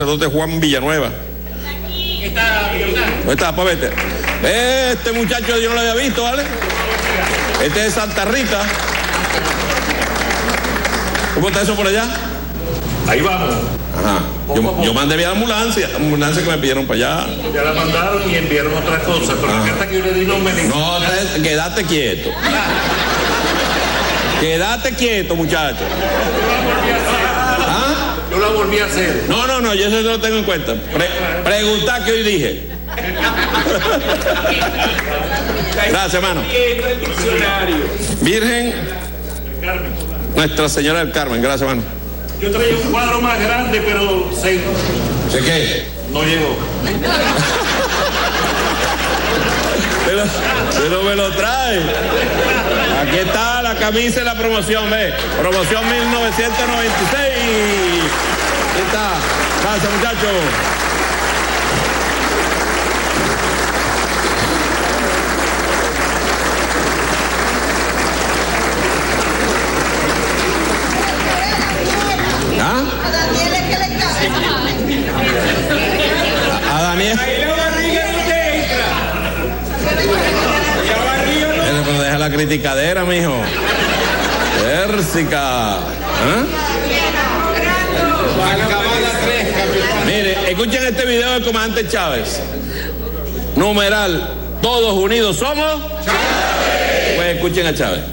de Juan Villanueva. ¿Dónde está, Pavete? Este muchacho yo no lo había visto, ¿vale? Este es de Santa Rita. ¿Cómo está eso por allá? Ahí vamos. Ajá. Yo mandé mi ambulancia que me pidieron para allá. Ya la mandaron y enviaron otras cosas, pero la carta que yo le di no me dijo. No, quédate quieto. Quédate quieto, muchacho. ¿Ah? Yo la volví a hacer. No, yo eso no lo tengo en cuenta. Preguntar qué hoy dije. Gracias, hermano. Virgen Nuestra Señora del Carmen, gracias, hermano. Yo traía un cuadro más grande, pero ¿sé qué? No llegó. Pero me lo trae. Aquí está la camisa y la promoción, ve. Promoción 1996. Aquí está. Gracias, muchachos. ¿Ah? A Daniel es que le cae. A Daniel. Pero deja la criticadera, mijo. Pérsica. ¿Ah? Mire, escuchen este video del comandante Chávez. Numeral, todos unidos somos Chávez. Pues escuchen a Chávez.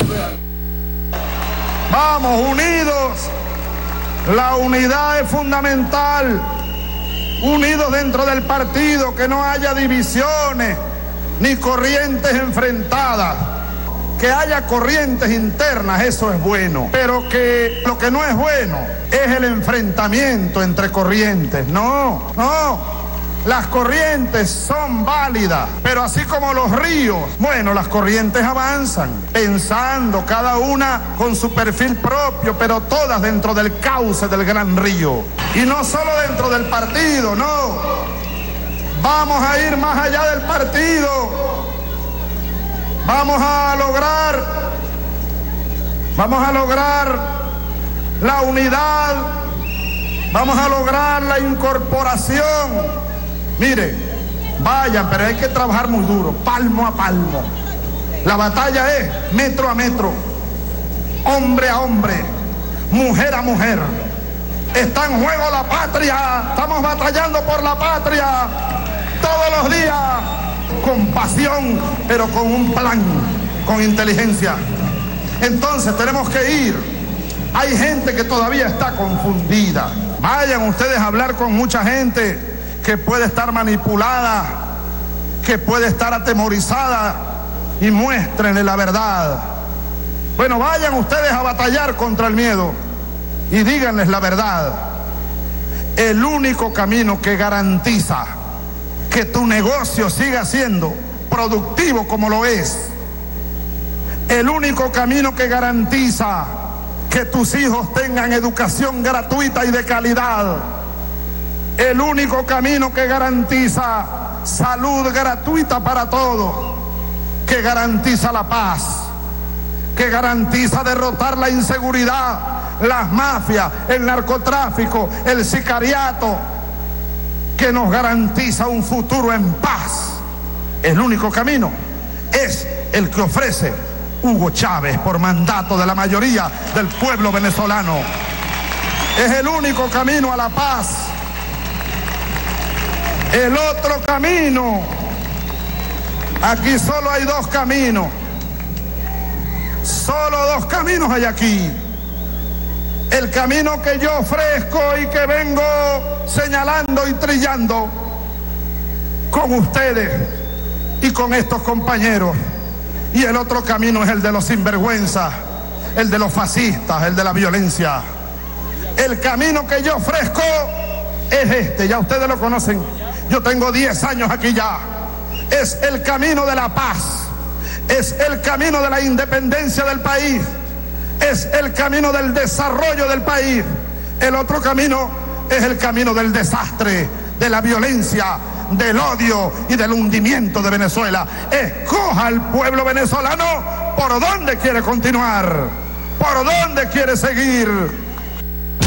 Vamos, unidos. La unidad es fundamental. Unidos dentro del partido, que no haya divisiones ni corrientes enfrentadas. Que haya corrientes internas, eso es bueno. Pero que lo que no es bueno es el enfrentamiento entre corrientes. No. Las corrientes son válidas, pero así como los ríos, bueno, las corrientes avanzan, pensando cada una con su perfil propio, pero todas dentro del cauce del gran río. Y no solo dentro del partido, no. Vamos a ir más allá del partido. Vamos a lograr la unidad, vamos a lograr la incorporación. Mire, vayan, pero hay que trabajar muy duro, palmo a palmo. La batalla es metro a metro, hombre a hombre, mujer a mujer. Está en juego la patria, estamos batallando por la patria todos los días, con pasión, pero con un plan, con inteligencia. Entonces tenemos que ir. Hay gente que todavía está confundida. Vayan ustedes a hablar con mucha gente que puede estar manipulada, que puede estar atemorizada, y muéstrenle la verdad. Bueno, vayan ustedes a batallar contra el miedo y díganles la verdad. El único camino que garantiza que tu negocio siga siendo productivo como lo es, el único camino que garantiza que tus hijos tengan educación gratuita y de calidad, el único camino que garantiza salud gratuita para todos, que garantiza la paz, que garantiza derrotar la inseguridad, las mafias, el narcotráfico, el sicariato, que nos garantiza un futuro en paz. El único camino es el que ofrece Hugo Chávez por mandato de la mayoría del pueblo venezolano. Es el único camino a la paz. El otro camino, aquí solo hay dos caminos. Solo dos caminos hay aquí. El camino que yo ofrezco y que vengo señalando y trillando con ustedes y con estos compañeros. Y el otro camino es el de los sinvergüenzas, el de los fascistas, el de la violencia. El camino que yo ofrezco es este, ya ustedes lo conocen. Yo tengo 10 años aquí ya. Es el camino de la paz, es el camino de la independencia del país, es el camino del desarrollo del país. El otro camino es el camino del desastre, de la violencia, del odio y del hundimiento de Venezuela. Escoja al pueblo venezolano por dónde quiere continuar, por dónde quiere seguir.